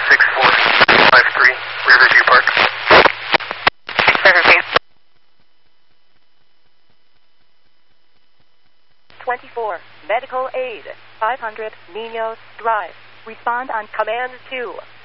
26453, Riverview Park. Riverview. 24, medical aid, 500 Niños Drive. Respond on command 2.